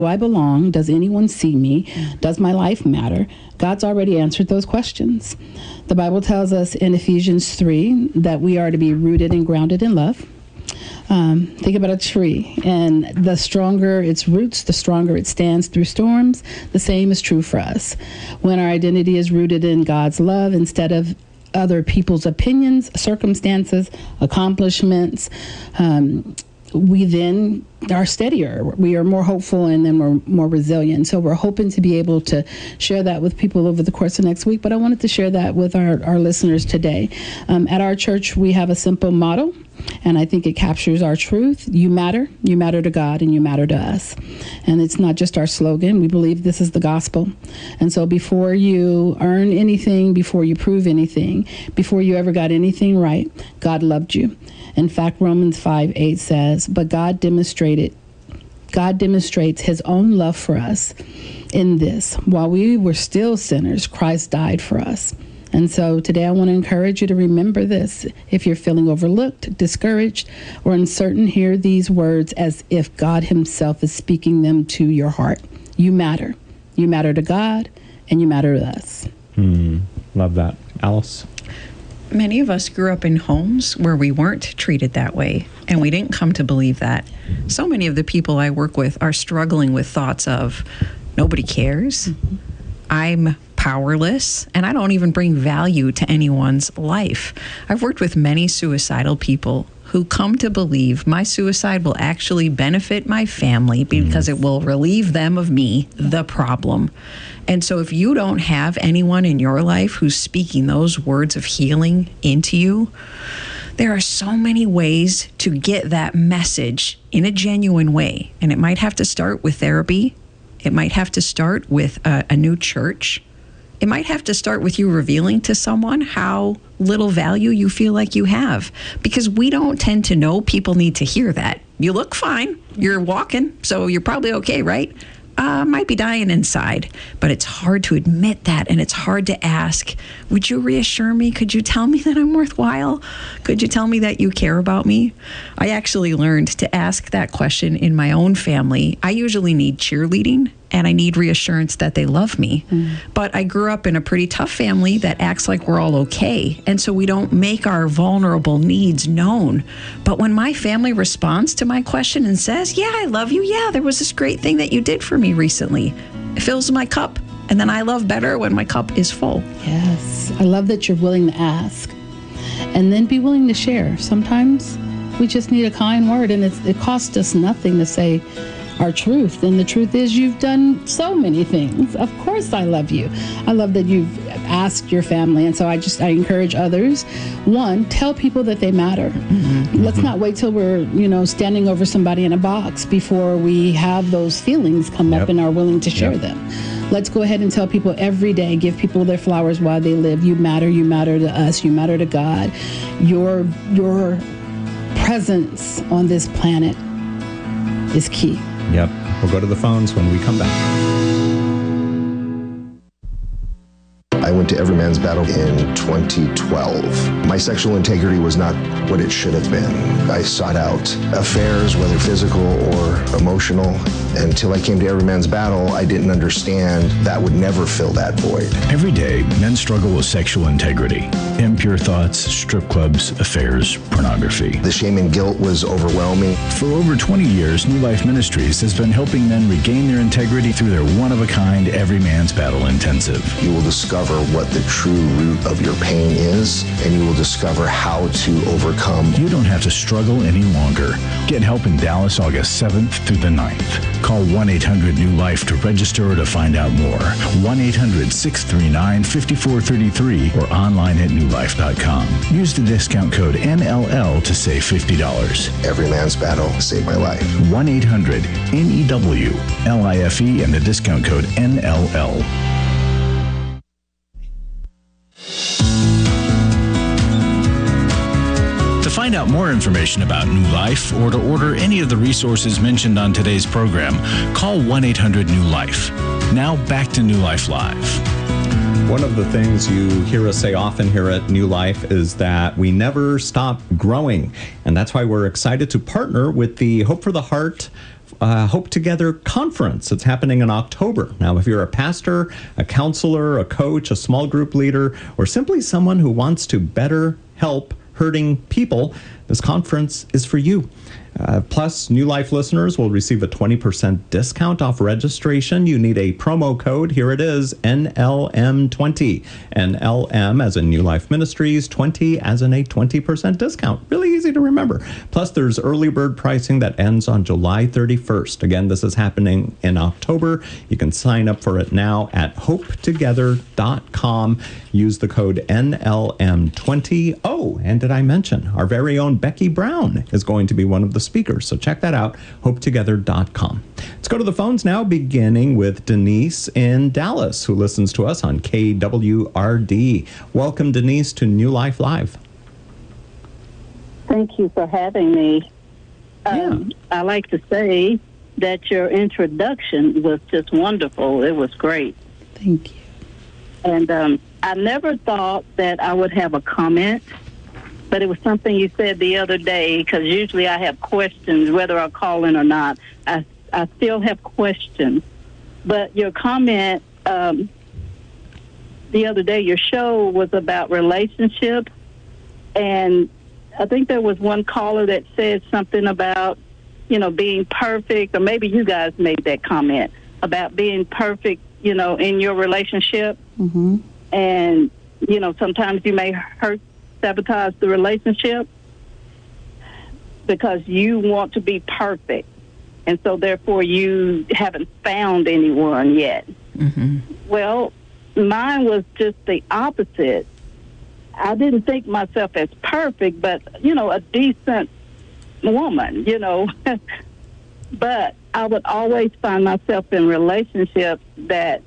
Do I belong? Does anyone see me? Does my life matter? God's already answered those questions. The Bible tells us in Ephesians 3 that we are to be rooted and grounded in love. Think about a tree, and the stronger its roots, the stronger it stands through storms. The same is true for us. When our identity is rooted in God's love instead of other people's opinions, circumstances, accomplishments, we then are steadier. We are more hopeful, and then we're more resilient. So we're hoping to be able to share that with people over the course of next week. But I wanted to share that with our listeners today. At our church, we have a simple motto, and I think it captures our truth. You matter to God, and you matter to us. And it's not just our slogan. We believe this is the gospel. And so before you earn anything, before you prove anything, before you ever got anything right, God loved you. In fact, Romans 5:8 says, but God demonstrates his own love for us in this. While we were still sinners, Christ died for us. And so today I want to encourage you to remember this. If you're feeling overlooked, discouraged, or uncertain, hear these words as if God himself is speaking them to your heart. You matter. You matter to God, and you matter to us. Love that. Alice? Many of us grew up in homes where we weren't treated that way, and we didn't come to believe that. So many of the people I work with are struggling with thoughts of, nobody cares, I'm powerless, and I don't even bring value to anyone's life. I've worked with many suicidal people who come to believe my suicide will actually benefit my family because it will relieve them of me, the problem. And so if you don't have anyone in your life who's speaking those words of healing into you, there are so many ways to get that message in a genuine way. And it might have to start with therapy. It might have to start with a new church. It might have to start with you revealing to someone how little value you feel like you have, because we don't tend to know people need to hear that. You look fine. You're walking, so you're probably okay, right? Might be dying inside, but it's hard to admit that, and it's hard to ask, would you reassure me? Could you tell me that I'm worthwhile? Could you tell me that you care about me? I actually learned to ask that question in my own family. I usually need cheerleading, and I need reassurance that they love me. But I grew up in a pretty tough family that acts like we're all okay, and so we don't make our vulnerable needs known. But when my family responds to my question and says, yeah, I love you, yeah, there was this great thing that you did for me recently, it fills my cup, and then I love better when my cup is full. Yes, I love that you're willing to ask, and then be willing to share. Sometimes we just need a kind word, and it costs us nothing to say our truth. And the truth is, you've done so many things. Of course I love you. I love that you've asked your family. And so I encourage others. One, tell people that they matter. Let's not wait till we're, standing over somebody in a box before we have those feelings come up and are willing to share them. Let's go ahead and tell people every day, give people their flowers while they live. You matter to us, you matter to God. Your presence on this planet is key. Yep. We'll go to the phones when we come back. I went to Every Man's Battle in 2012. My sexual integrity was not what it should have been. I sought out affairs, whether physical or emotional. Until I came to Every Man's Battle, I didn't understand that would never fill that void. Every day, men struggle with sexual integrity. Impure thoughts, strip clubs, affairs, pornography. The shame and guilt was overwhelming. For over 20 years, New Life Ministries has been helping men regain their integrity through their one-of-a-kind Every Man's Battle Intensive. You will discover what the true root of your pain is, and you will discover how to overcome. You don't have to struggle any longer. Get help in Dallas August 7th through the 9th. Call 1-800-NEW-LIFE to register or to find out more. 1-800-639-5433 or online at newlife.com. Use the discount code NLL to save $50. Every Man's Battle saved my life. 1-800-NEW-LIFE and the discount code NLL. To find out more information about New Life or to order any of the resources mentioned on today's program, call 1-800-NEW-LIFE. Now back to New Life Live. One of the things you hear us say often here at New Life is that we never stop growing. And that's why we're excited to partner with the Hope for the Heart Hope Together Conference. It's happening in October. Now, if you're a pastor, a counselor, a coach, a small group leader, or simply someone who wants to better help hurting people, this conference is for you. Plus, New Life listeners will receive a 20% discount off registration. You need a promo code. Here it is, NLM20. NLM as in New Life Ministries, 20 as in a 20% discount. Really easy to remember. Plus, there's early bird pricing that ends on July 31st. Again, this is happening in October. You can sign up for it now at hopetogether.com. Use the code NLM20. Oh, and did I mention our very own Becky Brown is going to be one of the speakers. So check that out, hopetogether.com. Let's go to the phones now, beginning with Denise in Dallas, who listens to us on KWRD. Welcome, Denise, to New Life Live. Thank you for having me. I like to say that your introduction was just wonderful. It was great. Thank you. And I never thought that I would have a comment, but it was something you said the other day, because usually I have questions, whether I call in or not. I still have questions. But your comment the other day, your show was about relationships, and I think there was one caller that said something about, being perfect, or maybe you guys made that comment about being perfect, in your relationship. Mm-hmm. And, sometimes you may sabotage the relationship because you want to be perfect. And so, therefore, you haven't found anyone yet. Mm-hmm. Well, mine was just the opposite. I didn't think myself as perfect, but, a decent woman, But I would always find myself in relationships that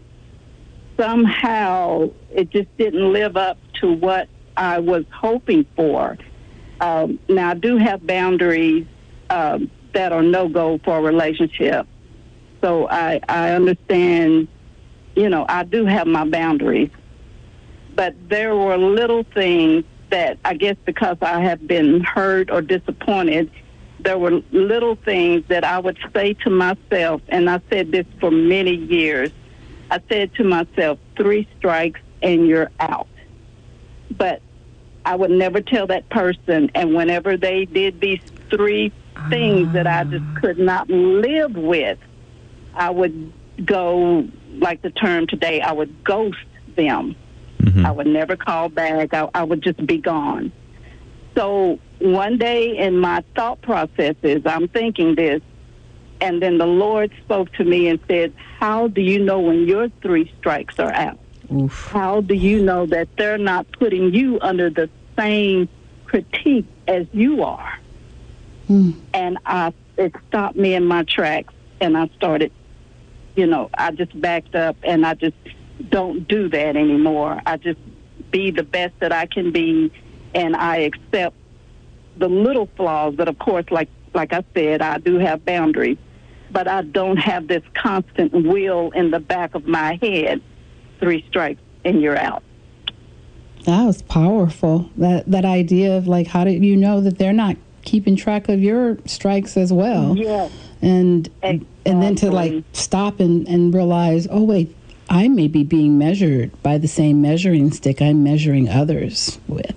somehow it just didn't live up to what I was hoping for. Now, I do have boundaries that are no-go for a relationship. So I understand, I do have my boundaries. But there were little things that I guess because I have been hurt or disappointed, there were little things that I would say to myself, and I said this for many years. I said to myself, 3 strikes and you're out. But I would never tell that person, and whenever they did these 3 things that I just could not live with, I would go, like the term today, I would ghost them. Mm-hmm. I would never call back. I would just be gone. So one day in my thought processes, I'm thinking this, and then the Lord spoke to me and said, how do you know when your 3 strikes are out? Oof. How do you know that they're not putting you under the same critique as you are? And it stopped me in my tracks, and I started, I just backed up, and I just don't do that anymore. I just be the best that I can be, and I accept the little flaws. But of course, like I said, I do have boundaries, but I don't have this constant will in the back of my head, 3 strikes and you're out. That was powerful. That idea of how do you know that they're not keeping track of your strikes as well? Yes. And then to stop and realize, oh wait, I may be being measured by the same measuring stick I'm measuring others with.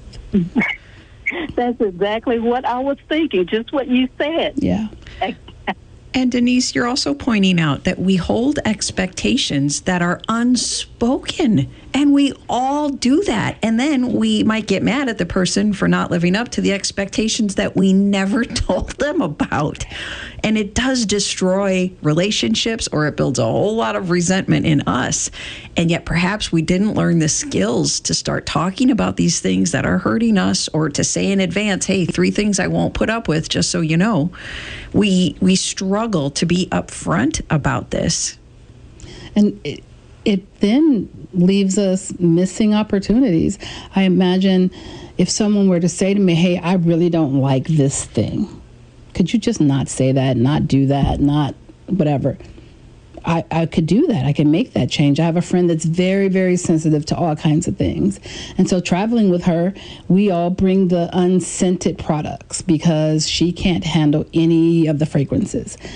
That's exactly what I was thinking, just what you said. Yeah. And Denise, you're also pointing out that we hold expectations that are unspoken, and we all do that. And then we might get mad at the person for not living up to the expectations that we never told them about. And it does destroy relationships, or it builds a whole lot of resentment in us. And yet perhaps we didn't learn the skills to start talking about these things that are hurting us, or to say in advance, hey, 3 things I won't put up with, just so you know. We struggle to be upfront about this. And it then leaves us missing opportunities. I imagine if someone were to say to me, hey, I really don't like this thing. Could you just not say that, not do that, not whatever? I could do that. I can make that change. I have a friend that's very, very sensitive to all kinds of things. And so traveling with her, we all bring the unscented products because she can't handle any of the fragrances.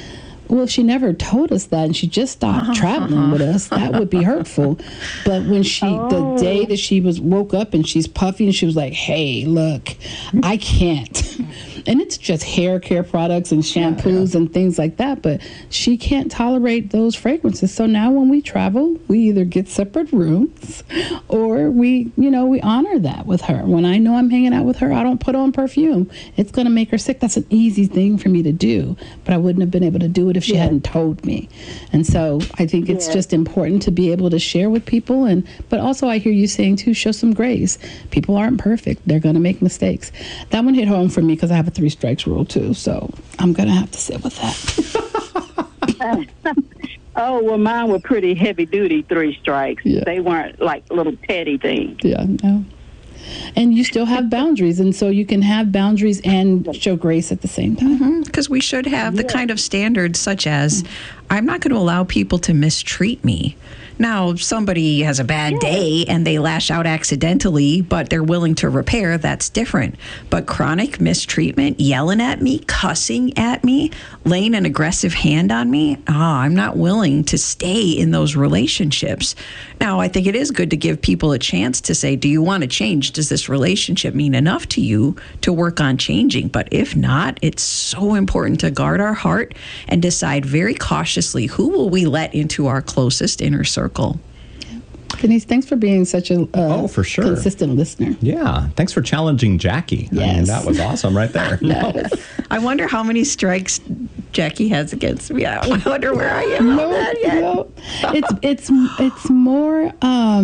Well, if she never told us that and she just stopped traveling with us, that would be hurtful. But when the day that she woke up and she's puffy and she was like, hey, look, I can't. And it's just hair care products and shampoos and things like that. But she can't tolerate those fragrances. So now when we travel, we either get separate rooms or we honor that with her. When I know I'm hanging out with her, I don't put on perfume. It's going to make her sick. That's an easy thing for me to do. But I wouldn't have been able to do it if she hadn't told me. And so I think it's just important to be able to share with people. But also I hear you saying, too, show some grace. People aren't perfect. They're going to make mistakes. That one hit home for me because I have a 3 strikes rule, too. So I'm going to have to sit with that. Oh, well, mine were pretty heavy-duty 3 strikes. Yeah. They weren't like little petty things. Yeah, no. And you still have boundaries, and so you can have boundaries and show grace at the same time. Because we should have the kind of standards such as, I'm not going to allow people to mistreat me. Now, if somebody has a bad day and they lash out accidentally, but they're willing to repair, that's different. But chronic mistreatment, yelling at me, cussing at me, laying an aggressive hand on me, I'm not willing to stay in those relationships. Now, I think it is good to give people a chance to say, do you want to change? Does this relationship mean enough to you to work on changing? But if not, it's so important to guard our heart and decide very cautiously who will we let into our closest inner circle. Denise, thanks for being such a for sure. consistent listener. Yeah. Thanks for challenging Jackie. Yes. I mean, that was awesome right there. Yes. I wonder how many strikes Jackie has against me. I wonder where I am on that yet. No. It's more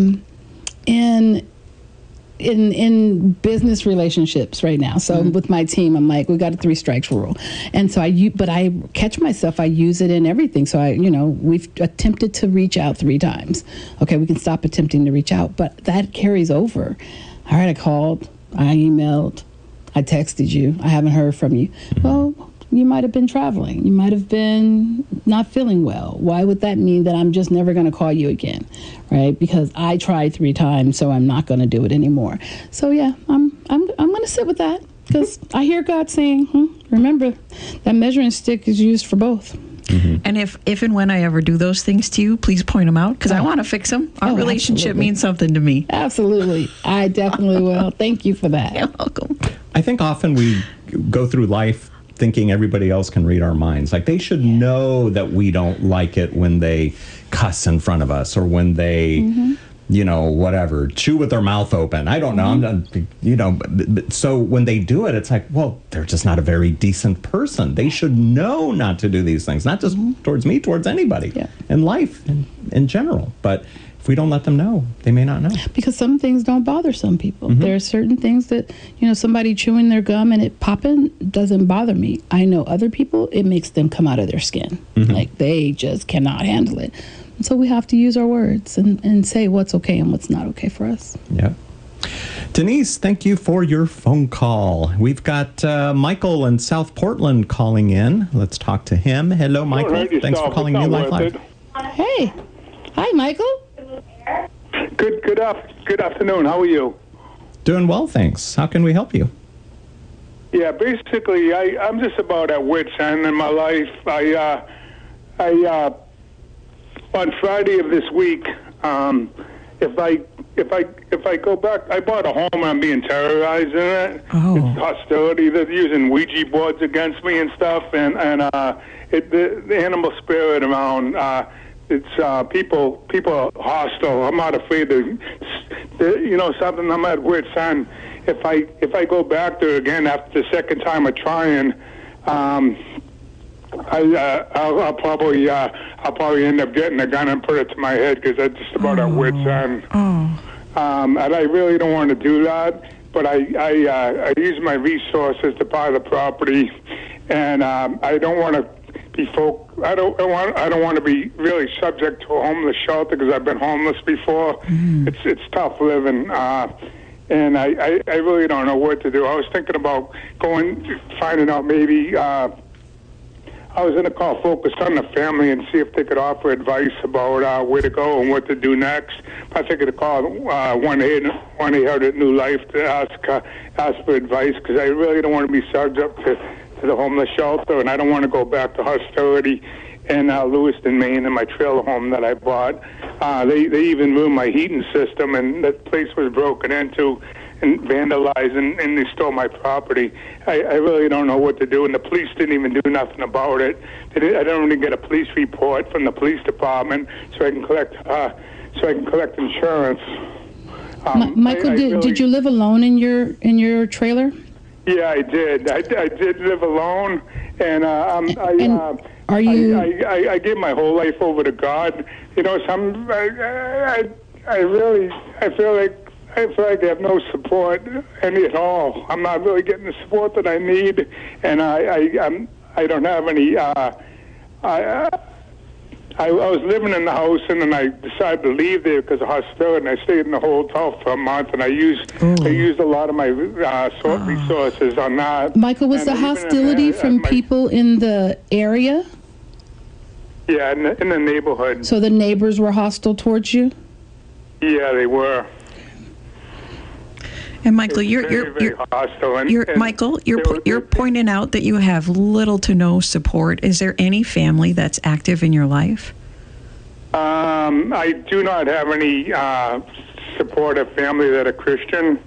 in business relationships right now. So with my team, I'm like, we got a 3 strikes rule. And so but I catch myself, I use it in everything. So we've attempted to reach out 3 times. Okay, we can stop attempting to reach out, but that carries over. All right, I called, I emailed, I texted you, I haven't heard from you. Well, you might have been traveling. You might have been not feeling well. Why would that mean that I'm just never going to call you again, right? Because I tried 3 times, so I'm not going to do it anymore. So yeah, I'm going to sit with that because I hear God saying, remember, that measuring stick is used for both. Mm-hmm. And if and when I ever do those things to you, please point them out because I want to fix them. Our relationship absolutely. means something to me. Absolutely. I definitely will. Thank you for that. You're welcome. I think often we go through life thinking everybody else can read our minds. Like they should know that we don't like it when they cuss in front of us or when they, whatever, chew with their mouth open. I don't know. I'm not, so when they do it, it's like, well, they're just not a very decent person. They should know not to do these things, not just towards me, towards anybody in life in general. But if we don't let them know, they may not know. Because some things don't bother some people. There are certain things that, somebody chewing their gum and it popping doesn't bother me. I know other people, it makes them come out of their skin. Like they just cannot handle it. And so we have to use our words and say what's okay and what's not okay for us. Yeah. Denise, thank you for your phone call. We've got Michael in South Portland calling in. Let's talk to him. Hello, Michael. Thanks for calling New Life Live. Hey. Hi, Michael. Good afternoon. How are you? Doing well, thanks. How can we help you? Yeah, basically, I'm just about at wit's end in my life. I on Friday of this week, if I go back, I bought a home and I'm being terrorized in it. It's hostility. They're using Ouija boards against me and stuff, and the animal spirit around. It's people are hostile. I'm not afraid to, something. I'm at wit's end. If I go back there again after the second time of trying, I'll probably end up getting a gun and put it to my head because that's just about at wit's end. And I really don't want to do that, but I use my resources to buy the property, and I don't want to be I don't want to be really subject to a homeless shelter because I've been homeless before. It's tough living, and I really don't know what to do. I was thinking about finding out maybe. I was going to call Focus on the Family and see if they could offer advice about where to go and what to do next. I think to call 1-800-NEW-LIFE to ask for advice because I really don't want to be subject to the homeless shelter, and I don't want to go back to hostility in Lewiston, Maine, in my trailer home that I bought. They even ruined my heating system, and that place was broken into and vandalized, and they stole my property. I really don't know what to do, and the police didn't even do nothing about it. I don't even get a police report from the police department so I can collect insurance. Michael, did you live alone in your trailer? Yeah, I did. I did live alone, and are you? I gave my whole life over to God. You know, I feel like I have no support any at all. I'm not really getting the support that I need, and I don't have any. I was living in the house, and then I decided to leave there because of hostility, and I stayed in the hotel for a month, and I used a lot of my resources on that. Michael, was the hostility from people in the area? Yeah, in the neighborhood. So the neighbors were hostile towards you? Yeah, they were. And Michael, you're hostile. Michael, you're pointing out that you have little to no support. Is there any family that's active in your life? I do not have any supportive family that are Christian.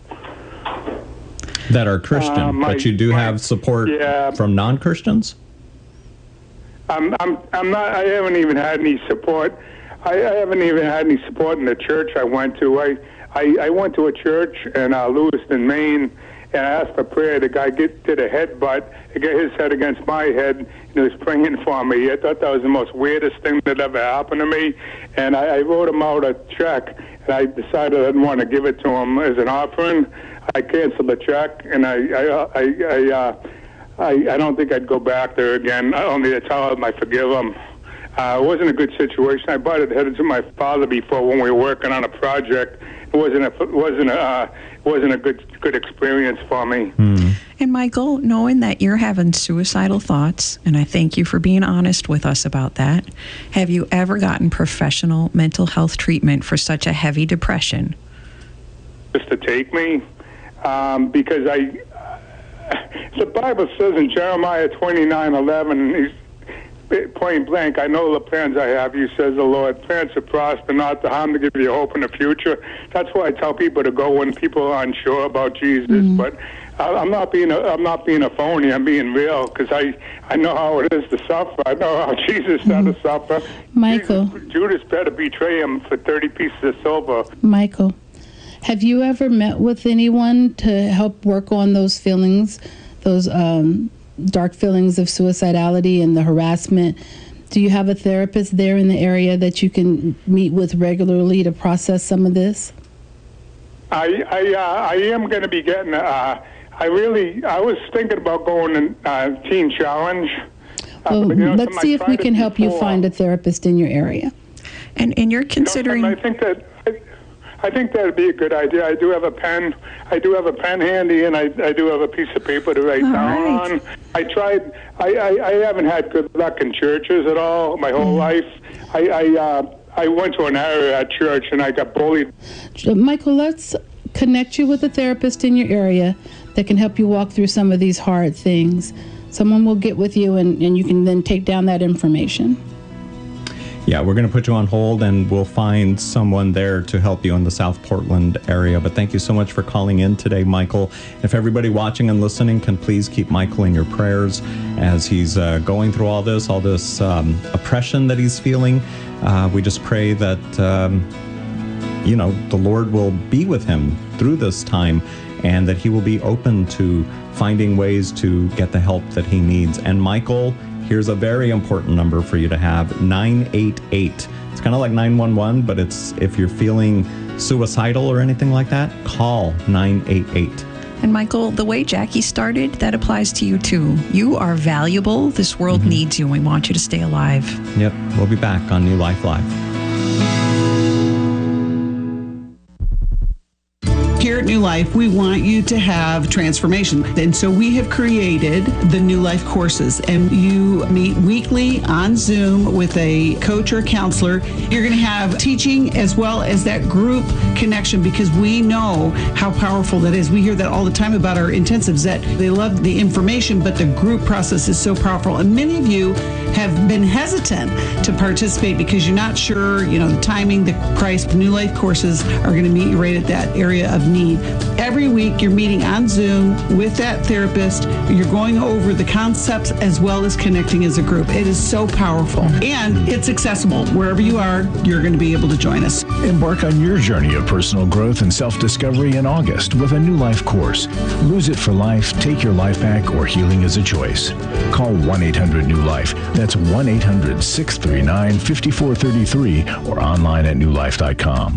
That are Christian, but you do have support from non-Christians? I'm not. I haven't even had any support. I haven't even had any support in the church I went to. I went to a church in Lewiston, Maine, and I asked for prayer. The guy did a headbutt. He got his head against my head, and he was praying for me. I thought that was the most weirdest thing that ever happened to me. And I wrote him out a check, and I decided I didn't want to give it to him as an offering. I canceled the check, and I don't think I'd go back there again. Only to tell him I forgive him. It wasn't a good situation. I butted heads to my father before when we were working on a project. It wasn't a good experience for me. And Michael, knowing that you're having suicidal thoughts, and I thank you for being honest with us about that, have you ever gotten professional mental health treatment for such a heavy depression? Just to take me, because the Bible says in Jeremiah 29:11, point blank, I know the plans I have, you says the Lord, plans to prosper, not to harm, to give you hope in the future. That's why I tell people to go when people are unsure about Jesus. But I'm not being a phony. I'm being real, because I know how it is to suffer. I know how Jesus had to suffer. Michael, Judas better betray him for 30 pieces of silver. Michael, have you ever met with anyone to help work on those feelings, those dark feelings of suicidality and the harassment? Do you have a therapist there in the area that you can meet with regularly to process some of this? I am going to be getting. I was thinking about going to Teen Challenge. Well, let's see if we can help you find a therapist in your area. And you're considering. I think that'd be a good idea. I do have a pen. I do have a pen handy, and I do have a piece of paper to write down on. I tried. I haven't had good luck in churches at all my whole life. I went to an area at church, and I got bullied. Michael, let's connect you with a therapist in your area that can help you walk through some of these hard things. Someone will get with you, and you can then take down that information. Yeah, we're going to put you on hold, and we'll find someone there to help you in the South Portland area. But thank you so much for calling in today, Michael. If everybody watching and listening can please keep Michael in your prayers as he's going through all this oppression that he's feeling. We just pray that, the Lord will be with him through this time, and that he will be open to finding ways to get the help that he needs. And Michael, here's a very important number for you to have, 988. It's kind of like 911, but it's if you're feeling suicidal or anything like that, call 988. And Michael, the way Jackie started, that applies to you too. You are valuable. This world needs you, and we want you to stay alive. Yep, we'll be back on New Life Live. Pure at New Life, we want you to have transformation. And so we have created the New Life courses, and you meet weekly on Zoom with a coach or counselor. You're going to have teaching as well as that group connection, because we know how powerful that is. We hear that all the time about our intensives, that they love the information, but the group process is so powerful. And many of you have been hesitant to participate because you're not sure, the timing, the price. New Life courses are going to meet you right at that area of need. Every week you're meeting on Zoom with that therapist. You're going over the concepts as well as connecting as a group. It is so powerful, and it's accessible. Wherever you are, you're going to be able to join us. Embark on your journey of personal growth and self-discovery in August with a New Life course. Lose it for life, take your life back, or healing is a choice. Call 1-800-NEW-LIFE. That's 1-800-639-5433 or online at newlife.com.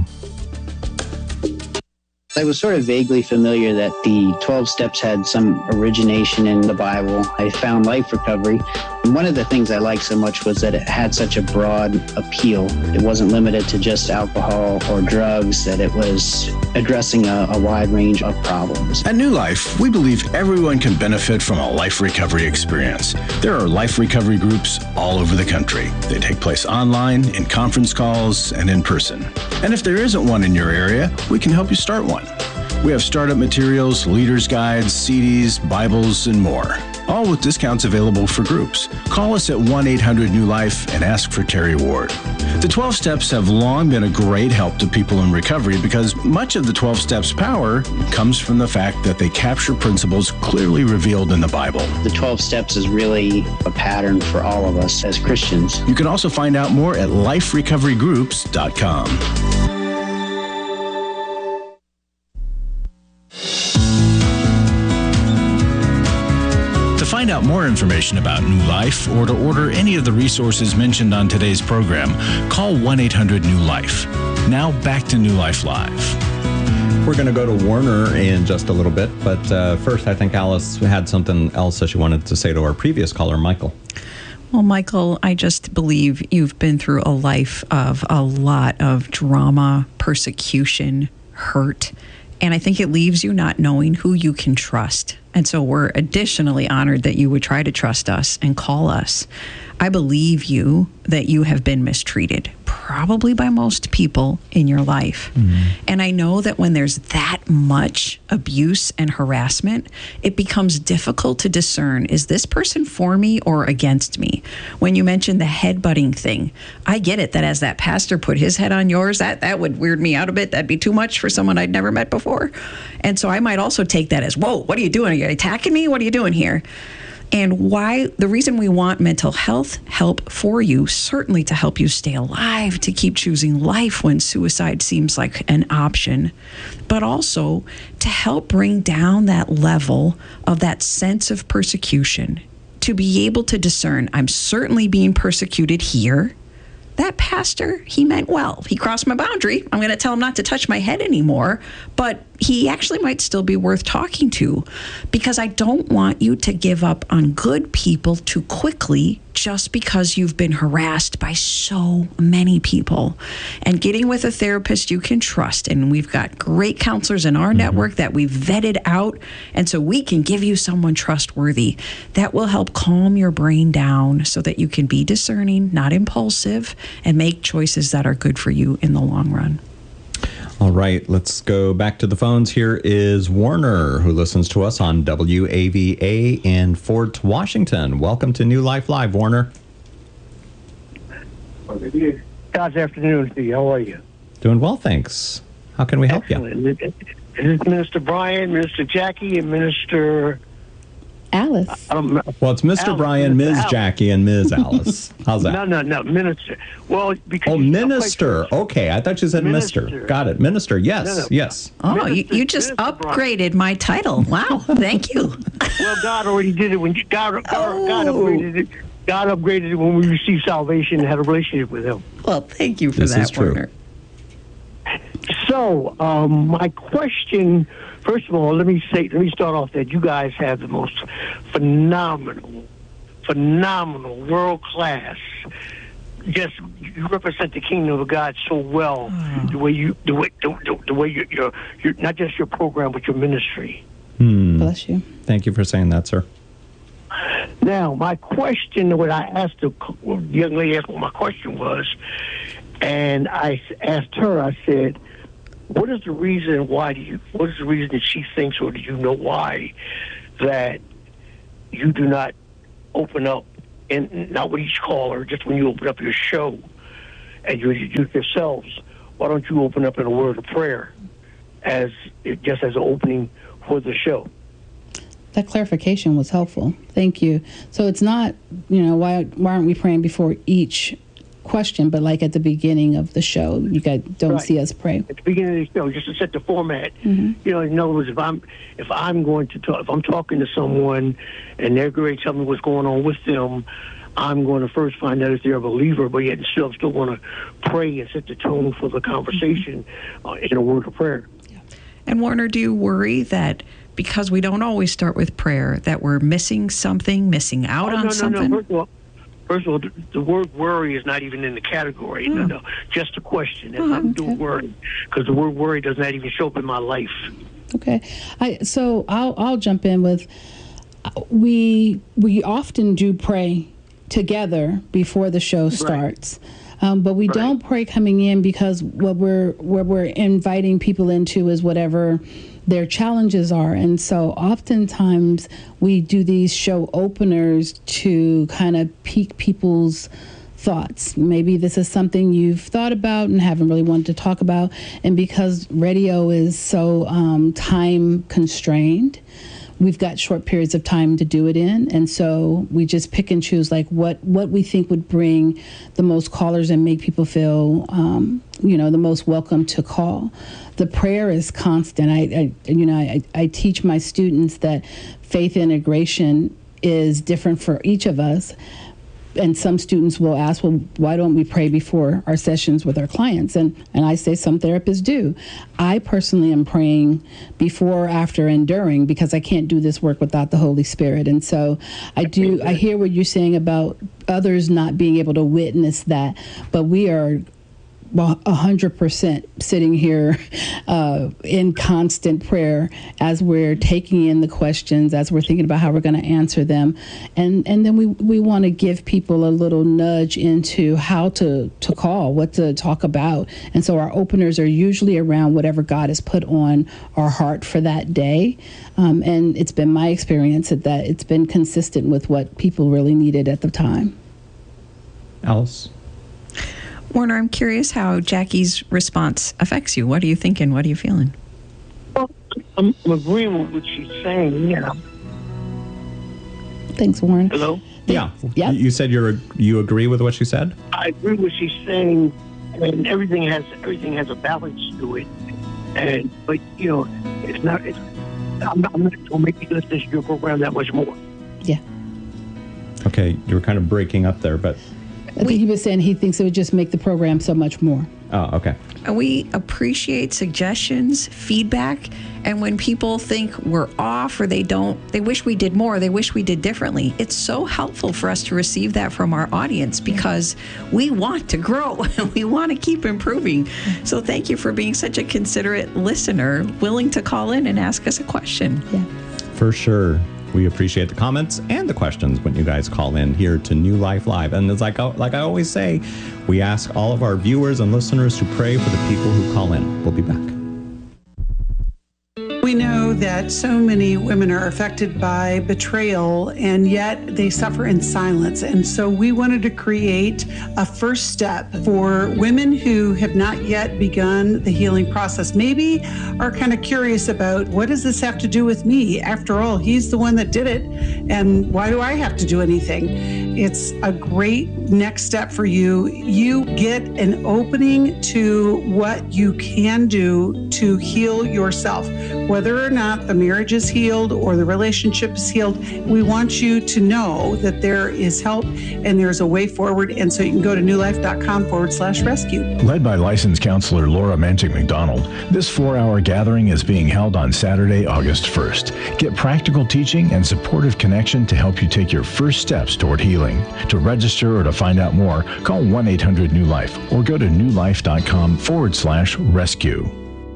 I was sort of vaguely familiar that the 12 steps had some origination in the Bible. I found Life Recovery. And one of the things I liked so much was that it had such a broad appeal. It wasn't limited to just alcohol or drugs, that it was addressing a wide range of problems. At New Life, we believe everyone can benefit from a life recovery experience. There are life recovery groups all over the country. They take place online, in conference calls, and in person. And if there isn't one in your area, we can help you start one. We have startup materials, leaders' guides, CDs, Bibles, and more, all with discounts available for groups. Call us at 1-800-NEW-LIFE and ask for Terry Ward. The 12 Steps have long been a great help to people in recovery because much of the 12 Steps' power comes from the fact that they capture principles clearly revealed in the Bible. The 12 Steps is really a pattern for all of us as Christians. You can also find out more at liferecoverygroups.com. To find out more information about New Life or to order any of the resources mentioned on today's program, call 1-800-NEW-LIFE. Now back to New Life Live. We're going to go to Warner in just a little bit, but first I think Alice had something else that she wanted to say to our previous caller, Michael. Well, Michael, I just believe you've been through a life of a lot of drama, persecution, hurt, and I think it leaves you not knowing who you can trust. And so we're additionally honored that you would try to trust us and call us. I believe you that you have been mistreated, probably by most people in your life. Mm-hmm. And I know that when there's that much abuse and harassment, it becomes difficult to discern, is this person for me or against me? When you mentioned the headbutting thing, I get it that as that pastor put his head on yours, that would weird me out a bit. That'd be too much for someone I'd never met before. And so I might also take that as, whoa, what are you doing? Are you attacking me? What are you doing here? And why the reason we want mental health help for you, certainly to help you stay alive, to keep choosing life when suicide seems like an option, but also to help bring down that level of that sense of persecution, to be able to discern, I'm certainly being persecuted here. That pastor, he meant well. He crossed my boundary. I'm going to tell him not to touch my head anymore, but he actually might still be worth talking to, because I don't want you to give up on good people too quickly just because you've been harassed by so many people. And getting with a therapist you can trust, and we've got great counselors in our network that we've vetted out, and so we can give you someone trustworthy that will help calm your brain down so that you can be discerning, not impulsive, and make choices that are good for you in the long run. All right, let's go back to the phones. Here is Warner, who listens to us on WAVA in Fort Washington. Welcome to New Life Live, Warner. God's afternoon to you. How are you? Doing well, thanks. How can we help you? Is it Minister Brian, Minister Jackie, and Minister Alice? Well, it's Mr. Alice, Brian, Ms. Alice. Jackie, and Ms. Alice. How's that? No, Minister. Well, because Oh, Minister. Okay, I thought you said Minister. Mr. Got it. Minister, yes, No. yes. Oh, you just upgraded my title. Wow, thank you. Well, God already did it when God upgraded it. God upgraded it when we received salvation and had a relationship with Him. Well, thank you for This that, is true. Warner. So, my question, first of all, let me start off that you guys have the most phenomenal, world-class you represent the kingdom of God so well. The way you're not just your program, but your ministry. Bless you. Thank you for saying that, sir. Now, my question, when I asked the young lady asked what my question was, and I asked her, I said, what is the reason that she thinks, or do you know why, that you do not open up, and not with each caller, just when you open up your show and you introduce yourselves, why don't you open up in a word of prayer just as an opening for the show? That clarification was helpful. Thank you. So it's not, why aren't we praying before each question, but like at the beginning of the show, you guys don't see us pray. At the beginning of the show, just to set the format. Mm-hmm. In other words, if I'm going to talk, if I'm talking to someone and they're going to tell me what's going on with them, I'm going to first find out if they're a believer, but yet still going to pray and set the tone for the conversation in a word of prayer. Yeah. And Warner, do you worry that because we don't always start with prayer, that we're missing something, missing out on something? No. First of all, the word worry is not even in the category. No. Just a question. It has nothing to do with worry, because the word worry does not even show up in my life. Okay. So I'll jump in with, we often do pray together before the show starts. But we don't pray coming in, because what we're inviting people into is whatever their challenges are. And so oftentimes we do these show openers to kind of pique people's thoughts. Maybe this is something you've thought about and haven't really wanted to talk about. And because radio is so time constrained, we've got short periods of time to do it in. And so we just pick and choose like what we think would bring the most callers and make people feel, the most welcome to call. The prayer is constant. I teach my students that faith integration is different for each of us. And some students will ask, well, why don't we pray before our sessions with our clients? And I say some therapists do. I personally am praying before, after, and during, because I can't do this work without the Holy Spirit. And so I hear what you're saying about others not being able to witness that, but we are 100% sitting here in constant prayer as we're taking in the questions, as we're thinking about how we're going to answer them. And then we want to give people a little nudge into how to call, what to talk about. And so our openers are usually around whatever God has put on our heart for that day. And it's been my experience that it's been consistent with what people really needed at the time. Alice? Warner, I'm curious how Jackie's response affects you. What are you thinking? What are you feeling? Well, I'm agreeing with what she's saying. Yeah. Thanks, Warren. Hello? Yeah. Yep. You said you agree with what she said? I agree with what she's saying, and everything has a balance to it. But it's not. I'm not going to make you listen to your program that much more. Yeah. Okay, you were kind of breaking up there, but I think he was saying he thinks it would just make the program so much more. Oh, okay. We appreciate suggestions, feedback, and when people think we're off or they wish we did more, they wish we did differently. It's so helpful for us to receive that from our audience because we want to grow and we want to keep improving. So thank you for being such a considerate listener, willing to call in and ask us a question. Yeah. For sure. We appreciate the comments and the questions when you guys call in here to New Life Live. And it's like I always say, we ask all of our viewers and listeners to pray for the people who call in. We'll be back. We know that so many women are affected by betrayal, and yet they suffer in silence. And so we wanted to create a first step for women who have not yet begun the healing process, maybe are kind of curious about, what does this have to do with me? After all, he's the one that did it, and why do I have to do anything? It's a great next step for you. You get an opening to what you can do to heal yourself, whether or not the marriage is healed or the relationship is healed, we want you to know that there is help and there's a way forward. And so you can go to newlife.com/rescue. Led by licensed counselor Laura Manchik McDonald, this 4-hour gathering is being held on Saturday, August 1st. Get practical teaching and supportive connection to help you take your first steps toward healing. To register or to find out more, call 1-800-NEW-LIFE or go to newlife.com/rescue.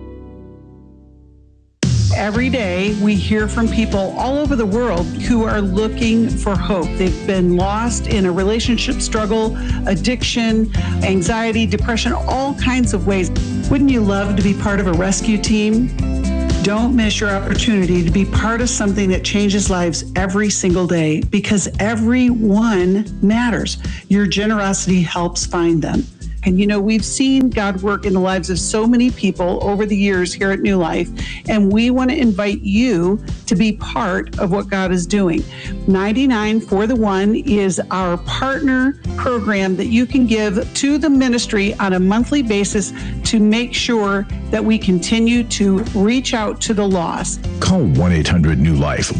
Every day, we hear from people all over the world who are looking for hope. They've been lost in a relationship struggle, addiction, anxiety, depression, all kinds of ways. Wouldn't you love to be part of a rescue team? Don't miss your opportunity to be part of something that changes lives every single day, because everyone matters. Your generosity helps find them. And you know, we've seen God work in the lives of so many people over the years here at New Life, and we want to invite you to be part of what God is doing. 99 for the One is our partner program that you can give to the ministry on a monthly basis to make sure that we continue to reach out to the lost. Call 1-800-NEW-LIFE,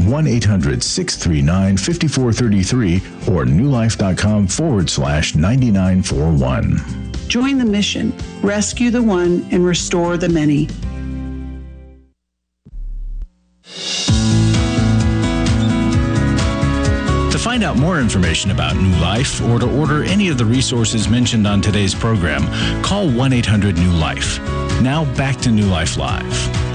1-800-639-5433, or newlife.com/9941. Join the mission, rescue the one, and restore the many. To find out more information about New Life or to order any of the resources mentioned on today's program, call 1-800-NEW-LIFE. Now back to New Life Live.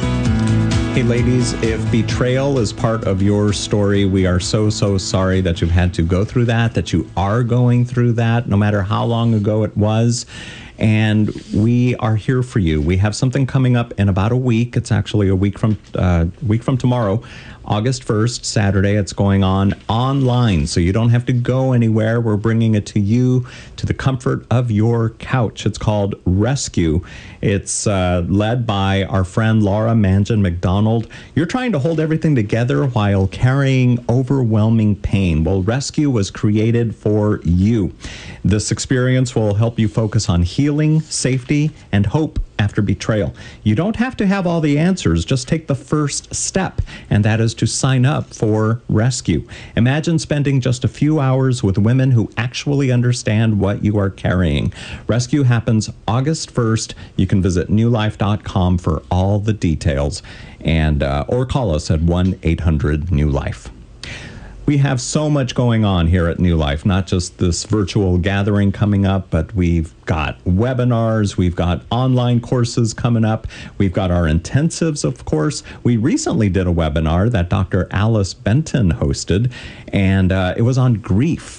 Hey ladies, if betrayal is part of your story, we are so sorry that you've had to go through that you are going through that, no matter how long ago it was. And we are here for you. We have something coming up in about a week. It's actually a week from tomorrow, August 1st, Saturday. It's going on online, so you don't have to go anywhere. We're bringing it to you, to the comfort of your couch. It's called Rescue. It's led by our friend Laura Manchik McDonald. You're trying to hold everything together while carrying overwhelming pain. Well, Rescue was created for you. This experience will help you focus on healing, safety, and hope after betrayal. You don't have to have all the answers. Just take the first step, and that is to sign up for Rescue. Imagine spending just a few hours with women who actually understand what you are carrying. Rescue happens August 1st. You can visit newlife.com for all the details, and or call us at 1-800-NEW-LIFE. We have so much going on here at New Life, not just this virtual gathering coming up, but we've got webinars, we've got online courses coming up, we've got our intensives, of course. We recently did a webinar that Dr. Alice Benton hosted, and it was on grief.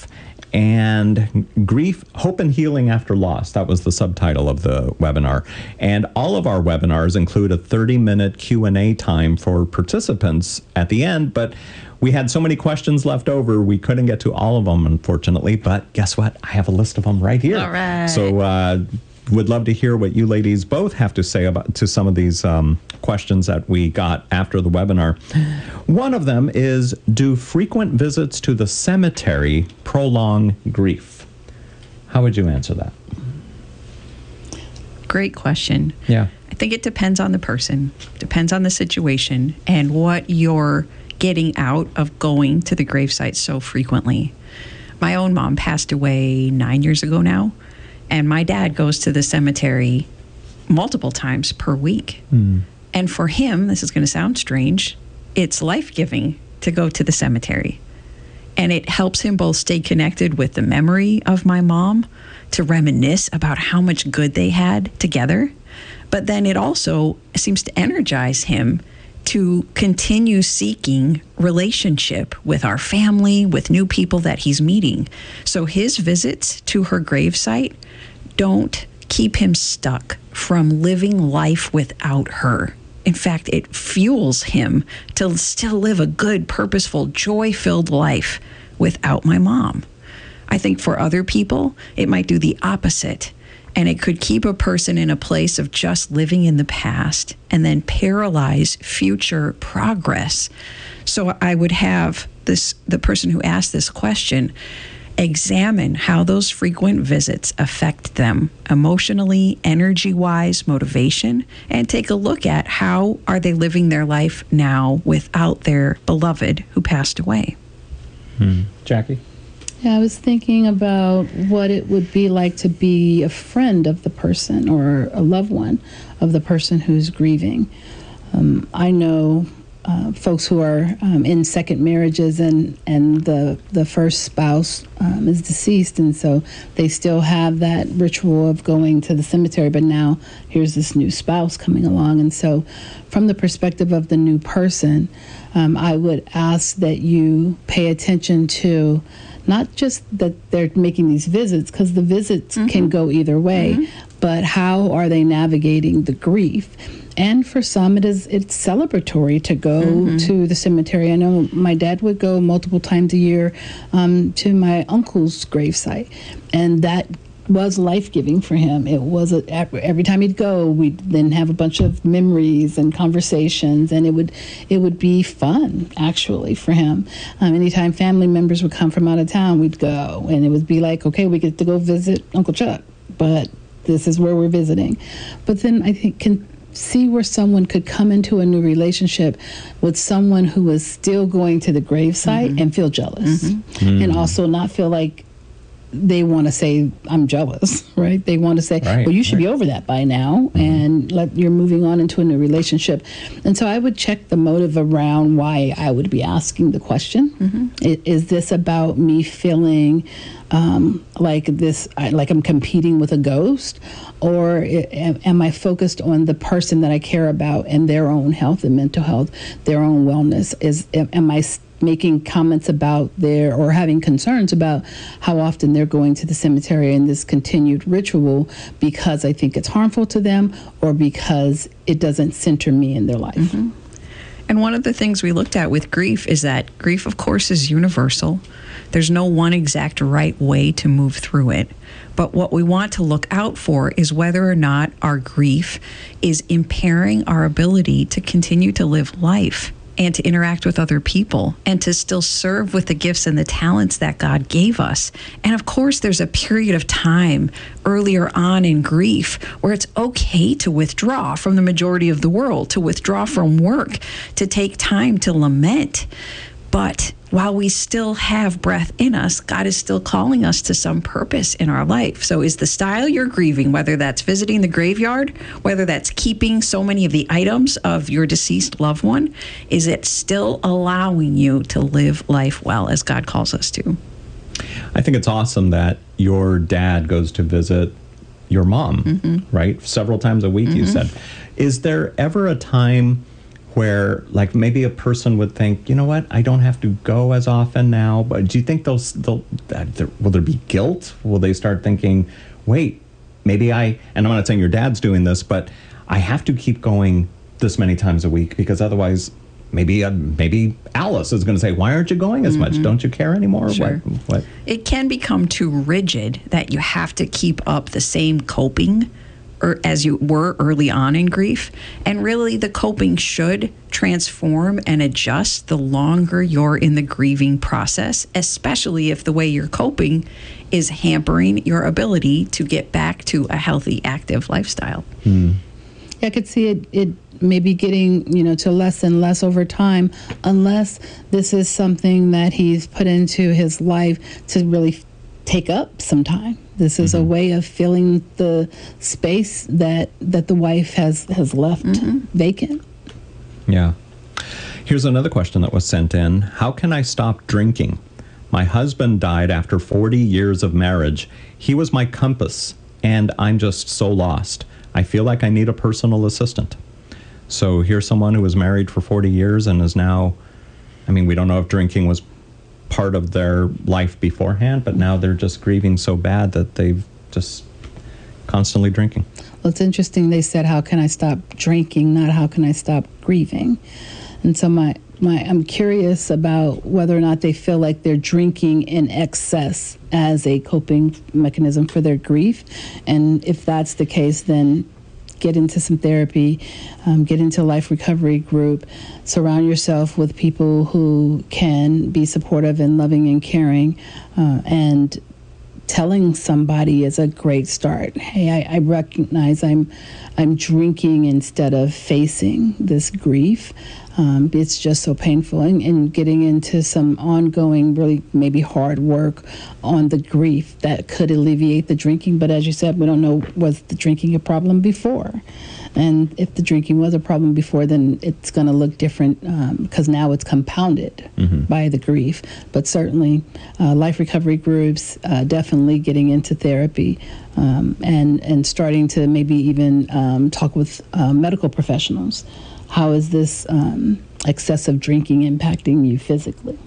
And grief, hope and healing after loss. That was the subtitle of the webinar. And all of our webinars include a 30-minute Q&A time for participants at the end, but we had so many questions left over, we couldn't get to all of them, unfortunately. But guess what? I have a list of them right here. All right. So would love to hear what you ladies both have to say to some of these questions that we got after the webinar. One of them is, do frequent visits to the cemetery prolong grief? How would you answer that? Great question. Yeah. I think it depends on the person, depends on the situation, and what you're getting out of going to the gravesite so frequently. My own mom passed away 9 years ago now, and my dad goes to the cemetery multiple times per week. And for him, this is going to sound strange, it's life-giving to go to the cemetery. And it helps him both stay connected with the memory of my mom, to reminisce about how much good they had together. But then it also seems to energize him to continue seeking relationship with our family, with new people that he's meeting. So his visits to her gravesite don't keep him stuck from living life without her. In fact, it fuels him to still live a good, purposeful, joy-filled life without my mom. I think for other people, it might do the opposite. And it could keep a person in a place of just living in the past and then paralyze future progress. So I would have the person who asked this question examine how those frequent visits affect them emotionally, energy-wise, motivation, and take a look at how are they living their life now without their beloved who passed away. Jackie? Yeah, I was thinking about what it would be like to be a friend of the person or a loved one of the person who's grieving. I know folks who are in second marriages and the first spouse is deceased, and so they still have that ritual of going to the cemetery, but now here's this new spouse coming along. And so from the perspective of the new person, I would ask that you pay attention to not just that they're making these visits, because the visits can go either way, but how are they navigating the grief? And for some, it's celebratory to go to the cemetery. I know my dad would go multiple times a year to my uncle's gravesite, and that was life-giving for him. It was every time he'd go, we'd then have a bunch of memories and conversations, and it would be fun actually for him. Anytime family members would come from out of town, we'd go, and it would be like, okay, we get to go visit Uncle Chuck, but this is where we're visiting. But then I think can see where someone could come into a new relationship with someone who is still going to the gravesite and feel jealous, and also not feel like they want to say, I'm jealous, right? They want to say, well, you should be over that by now, and you're moving on into a new relationship. And so I would check the motive around why I would be asking the question. Is this about me feeling like I'm competing with a ghost, or am I focused on the person that I care about and their own health and mental health, their own wellness? Am I making comments about or having concerns about how often they're going to the cemetery and this continued ritual because I think it's harmful to them, or because it doesn't center me in their life? And one of the things we looked at with grief is that grief, of course, is universal. There's no one exact right way to move through it. But what we want to look out for is whether or not our grief is impairing our ability to continue to live life and to interact with other people and to still serve with the gifts and the talents that God gave us. And of course, there's a period of time earlier on in grief where it's okay to withdraw from the majority of the world, to withdraw from work, to take time to lament. But while we still have breath in us, God is still calling us to some purpose in our life. So is the style you're grieving, whether that's visiting the graveyard, whether that's keeping so many of the items of your deceased loved one, is it still allowing you to live life well as God calls us to? I think it's awesome that your dad goes to visit your mom, right? Several times a week, you said. Is there ever a time where, like, maybe a person would think, you know what, I don't have to go as often now, but do you think will there be guilt? Will they start thinking, wait, maybe and I'm not saying your dad's doing this, but I have to keep going this many times a week, because otherwise maybe Alice is going to say, why aren't you going as much? Don't you care anymore? Sure. What? It can become too rigid that you have to keep up the same coping as you were early on in grief. And really, the coping should transform and adjust the longer you're in the grieving process, especially if the way you're coping is hampering your ability to get back to a healthy, active lifestyle. I could see it maybe getting, to less and less over time, unless this is something that he's put into his life to really take up some time. This is a way of filling the space that the wife has left vacant. Yeah. Here's another question that was sent in. How can I stop drinking? My husband died after 40 years of marriage. He was my compass, and I'm just so lost. I feel like I need a personal assistant. So here's someone who was married for 40 years and is now, we don't know if drinking was part of their life beforehand, but now they're just grieving so bad that they've just constantly drinking. Well, it's interesting. They said, how can I stop drinking, not how can I stop grieving? And so I'm curious about whether or not they feel like they're drinking in excess as a coping mechanism for their grief. And if that's the case, then get into some therapy, get into a life recovery group, surround yourself with people who can be supportive and loving and caring, and telling somebody is a great start. Hey, I recognize I'm drinking instead of facing this grief. It's just so painful, and getting into some ongoing, really maybe hard work on the grief that could alleviate the drinking. But as you said, we don't know, was the drinking a problem before? And if the drinking was a problem before, then it's going to look different because now it's compounded by the grief. But certainly life recovery groups, definitely getting into therapy, and starting to maybe even talk with medical professionals. How is this excessive drinking impacting you physically?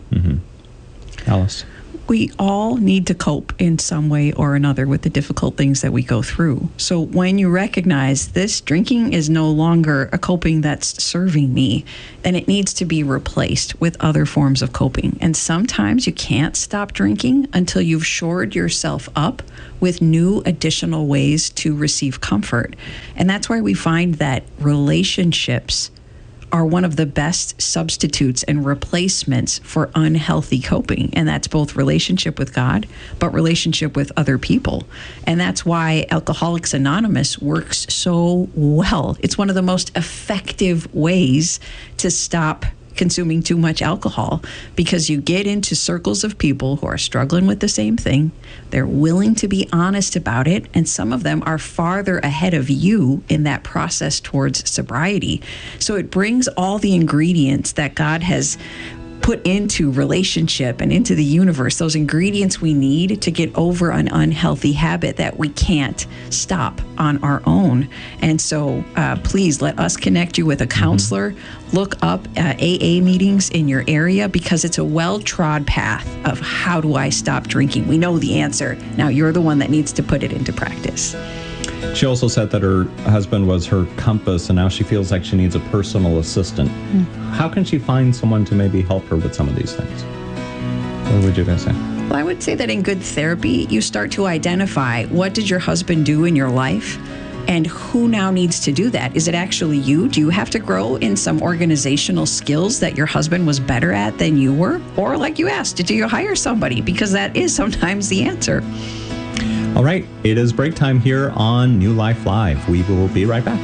Alice? We all need to cope in some way or another with the difficult things that we go through. So when you recognize this drinking is no longer a coping that's serving me, then it needs to be replaced with other forms of coping. And sometimes you can't stop drinking until you've shored yourself up with new additional ways to receive comfort. And that's why we find that relationships are one of the best substitutes and replacements for unhealthy coping. And that's both relationship with God, but relationship with other people. And that's why Alcoholics Anonymous works so well. It's one of the most effective ways to stop consuming too much alcohol, because you get into circles of people who are struggling with the same thing. They're willing to be honest about it, and some of them are farther ahead of you in that process towards sobriety. So it brings all the ingredients that God has put into relationship and into the universe, those ingredients we need to get over an unhealthy habit that we can't stop on our own. And so please let us connect you with a counselor. Look up AA meetings in your area, because it's a well-trod path of how do I stop drinking? We know the answer. Now you're the one that needs to put it into practice. She also said that her husband was her compass, and now she feels like she needs a personal assistant. How can she find someone to maybe help her with some of these things? What would you guys say? Well, I would say that in good therapy, you start to identify, what did your husband do in your life? And who now needs to do that? Is it actually you? Do you have to grow in some organizational skills that your husband was better at than you were? Or like you asked, do you hire somebody? Because that is sometimes the answer. All right, it is break time here on New Life Live. We will be right back.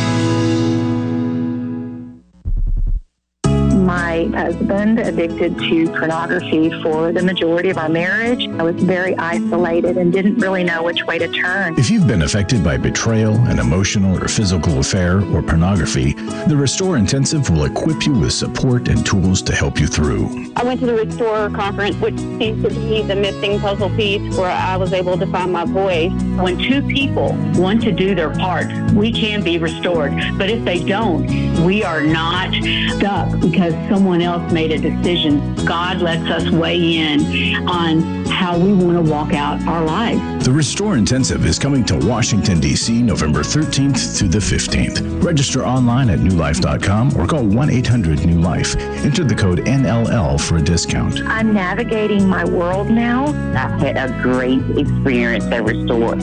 My husband addicted to pornography for the majority of our marriage. I was very isolated and didn't really know which way to turn. If you've been affected by betrayal, an emotional or physical affair, or pornography, the Restore Intensive will equip you with support and tools to help you through. I went to the Restore conference, which seems to be the missing puzzle piece where I was able to find my voice. When two people want to do their part, we can be restored. But if they don't, we are not stuck because someone else made a decision. God lets us weigh in on how we want to walk out our lives. The Restore Intensive is coming to Washington, D.C. November 13th through the 15th. Register online at newlife.com or call 1-800-NEW-LIFE. Enter the code NLL for a discount. I'm navigating my world now. I've had a great experience at Restore.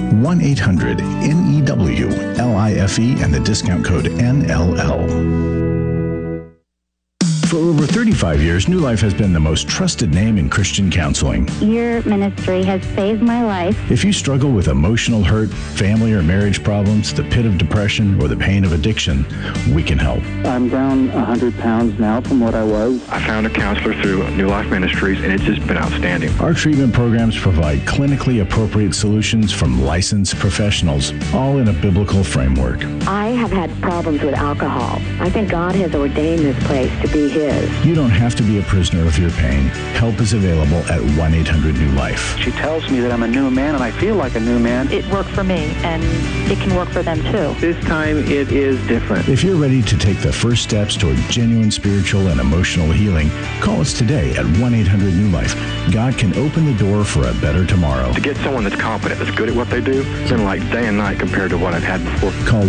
1-800-NEWLIFE and the discount code NLL. For over 35 years, New Life has been the most trusted name in Christian counseling. Your ministry has saved my life. If you struggle with emotional hurt, family or marriage problems, the pit of depression, or the pain of addiction, we can help. I'm down 100 pounds now from what I was. I found a counselor through New Life Ministries, and it's just been outstanding. Our treatment programs provide clinically appropriate solutions from licensed professionals, all in a biblical framework. I have had problems with alcohol. I think God has ordained this place to be His. You don't have to be a prisoner of your pain. Help is available at 1-800-NEW-LIFE. She tells me that I'm a new man, and I feel like a new man. It worked for me, and it can work for them too. This time it is different. If you're ready to take the first steps toward genuine spiritual and emotional healing, call us today at 1-800-NEW-LIFE. God can open the door for a better tomorrow. To get someone that's competent, that's good at what they do, it's been like day and night compared to what I've had before. Call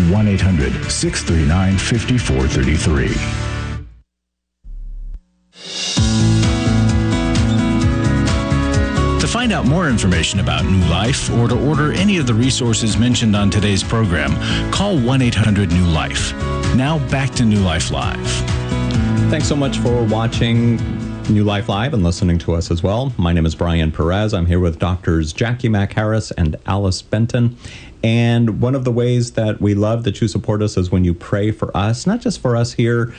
1-800-639-5433. To find find out more information about New Life or to order any of the resources mentioned on today's program, call 1-800-NEW-LIFE. Now back to New Life Live. Thanks so much for watching New Life Live and listening to us as well. My name is Brian Perez. I'm here with Doctors Jackie Mack Harris and Alice Benton. And one of the ways that we love that you support us is when you pray for us, not just for us here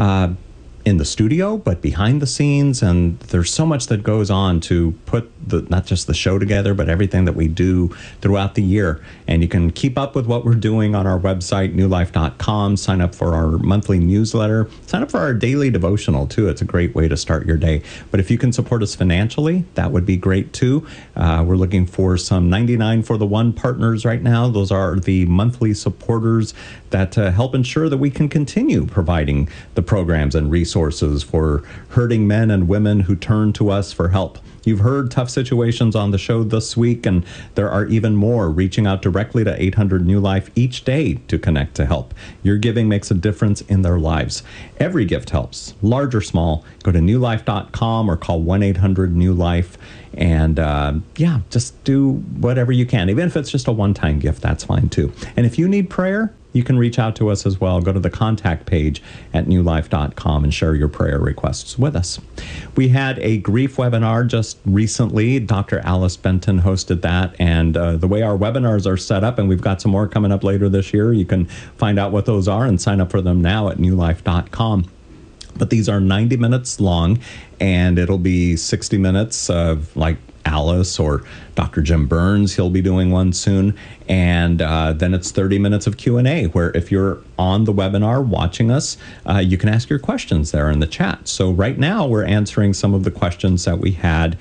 in the studio, but behind the scenes. And there's so much that goes on to put not just the show together, but everything that we do throughout the year. And you can keep up with what we're doing on our website, newlife.com. Sign up for our monthly newsletter. Sign up for our daily devotional, too. It's a great way to start your day. But if you can support us financially, that would be great, too. We're looking for some 99 for the One partners right now. Those are the monthly supporters that help ensure that we can continue providing the programs and resources for hurting men and women who turn to us for help. You've heard tough situations on the show this week, and there are even more reaching out directly to 800 New Life each day to connect to help. Your giving makes a difference in their lives. Every gift helps, large or small. Go to newlife.com or call 1-800-NEW-LIFE. And just do whatever you can. Even if it's just a one-time gift, that's fine too. And if you need prayer, you can reach out to us as well. Go to the contact page at newlife.com and share your prayer requests with us. We had a grief webinar just recently. Dr. Alice Benton hosted that. And the way our webinars are set up, and we've got some more coming up later this year, you can find out what those are and sign up for them now at newlife.com. But these are 90 minutes long, and it'll be 60 minutes of like Alice or Dr. Jim Burns. He'll be doing one soon. And then it's 30 minutes of Q&A, where if you're on the webinar watching us, you can ask your questions there in the chat. So right now we're answering some of the questions that we had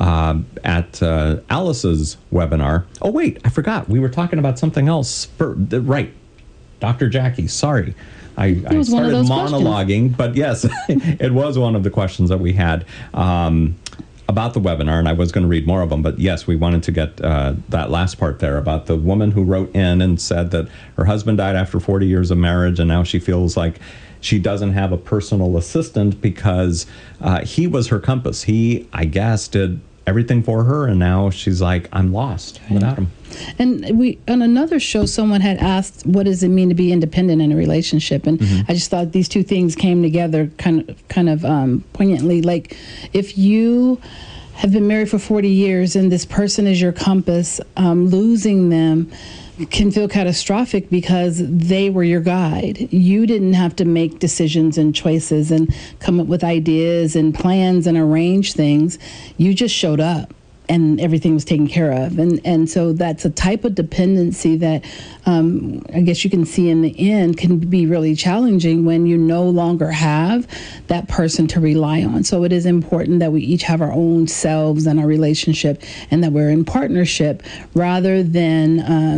at Alice's webinar. Oh, wait, I forgot. We were talking about something else. Right. Dr. Jackie, sorry. I started monologuing, but yes, it was one of the questions that we had about the webinar, and I was going to read more of them, but yes, we wanted to get that last part there about the woman who wrote in and said that her husband died after 40 years of marriage, and now she feels like she doesn't have a personal assistant because he was her compass. He, I guess, did everything for her, and now she's like, I'm lost without him. And we, on another show, someone had asked, what does it mean to be independent in a relationship? And I just thought these two things came together kind of poignantly. Like, if you have been married for 40 years and this person is your compass, losing them can feel catastrophic because they were your guide. You didn't have to make decisions and choices and come up with ideas and plans and arrange things. You just showed up and everything was taken care of. And so that's a type of dependency that I guess you can see in the end can be really challenging when you no longer have that person to rely on. So it is important that we each have our own selves and our relationship, and that we're in partnership rather than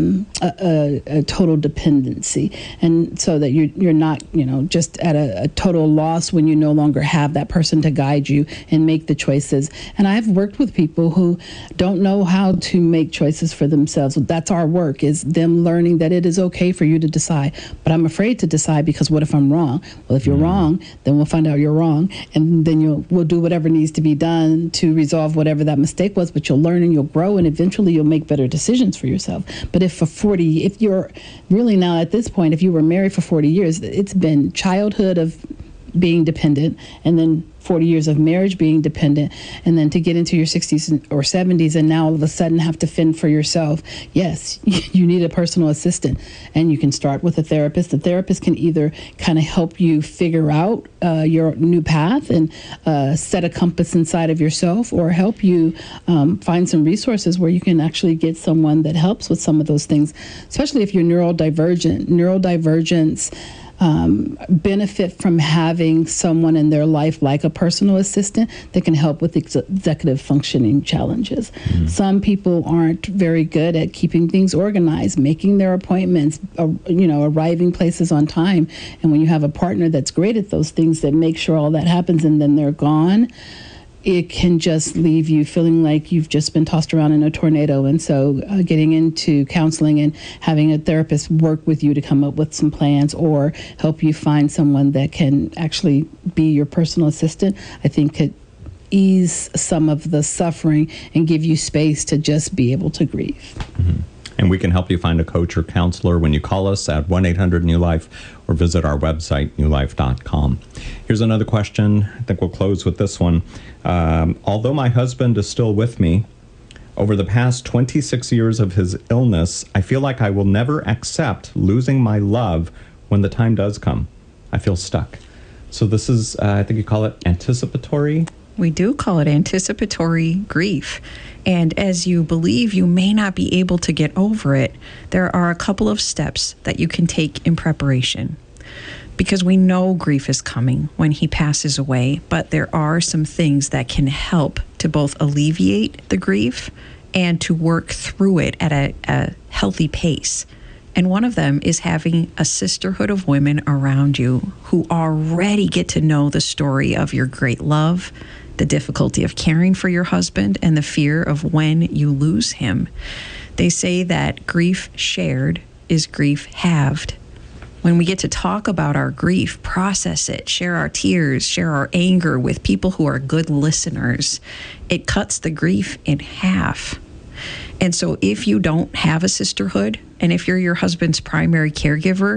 a total dependency. And so that you're not, just at a total loss when you no longer have that person to guide you and make the choices. And I've worked with people who don't know how to make choices for themselves. That's our work, is them learning that it is okay for you to decide. But I'm afraid to decide because what if I'm wrong? Well, if you're wrong, then we'll find out you're wrong, and then we'll do whatever needs to be done to resolve whatever that mistake was. But you'll learn and you'll grow, and eventually you'll make better decisions for yourself. But if you're really now at this point, if you were married for 40 years, it's been childhood of being dependent, and then 40 years of marriage being dependent, and then to get into your 60s or 70s and now all of a sudden have to fend for yourself. Yes, you need a personal assistant, and you can start with a therapist. The therapist can either kind of help you figure out your new path and set a compass inside of yourself, or help you find some resources where you can actually get someone that helps with some of those things, especially if you're neurodivergent. Neurodivergence benefit from having someone in their life like a personal assistant that can help with executive functioning challenges. Some people aren't very good at keeping things organized, making their appointments, arriving places on time. And when you have a partner that's great at those things, that makes sure all that happens and then they're gone, it can just leave you feeling like you've just been tossed around in a tornado. And so getting into counseling and having a therapist work with you to come up with some plans or help you find someone that can actually be your personal assistant, I think could ease some of the suffering and give you space to just be able to grieve. Mm-hmm. And we can help you find a coach or counselor when you call us at 1-800-NEW-LIFE or visit our website, newlife.com. Here's another question. I think we'll close with this one. Although my husband is still with me, over the past 26 years of his illness, I feel like I will never accept losing my love when the time does come. I feel stuck. So this is, I think you call it anticipatory. We do call it anticipatory grief. And as you believe you may not be able to get over it, there are a couple of steps that you can take in preparation. Because we know grief is coming when he passes away, but there are some things that can help to both alleviate the grief and to work through it at a healthy pace. And one of them is having a sisterhood of women around you who already get to know the story of your great love, the difficulty of caring for your husband, and the fear of when you lose him. They say that grief shared is grief halved. When we get to talk about our grief, process it, share our tears, share our anger with people who are good listeners, it cuts the grief in half. And so if you don't have a sisterhood, and if you're your husband's primary caregiver,